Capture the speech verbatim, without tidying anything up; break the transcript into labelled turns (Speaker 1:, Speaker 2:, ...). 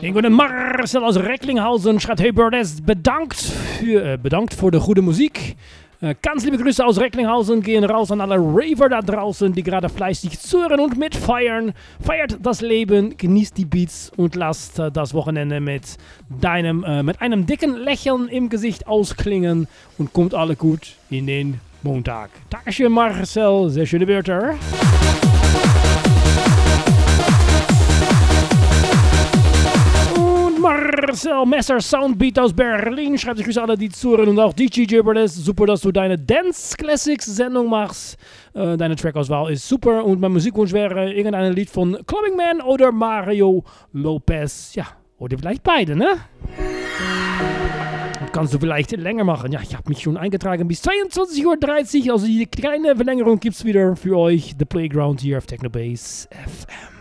Speaker 1: Den guten Marcel aus Recklinghausen schreibt, hey Birdes, bedankt für, äh, bedankt für die gute Musik. Äh, ganz liebe Grüße aus Recklinghausen gehen raus an alle Raver da draußen, die gerade fleißig zuhören und mitfeiern. Feiert das Leben, genießt die Beats und lasst äh, das Wochenende mit deinem, äh, mit einem dicken Lächeln im Gesicht ausklingen und kommt alle gut in den Montag. Dankeschön Marcel, sehr schöne Wörter. Marcel Messer, Soundbeat aus Berlin, schreibt sich Grüße alle, die zuhören und auch D J Jibberdes. Super, dass du deine Dance Classics Sendung machst. Äh, deine Trackauswahl ist super und mein Musikwunsch wäre irgendein Lied von Clubbing Man oder Mario Lopez. Ja, oder vielleicht beide, ne? Das kannst du vielleicht länger machen. Ja, ich habe mich schon eingetragen bis zweiundzwanzig Uhr dreißig. Also die kleine Verlängerung gibt es wieder für euch. The Playground hier auf Technobase F M.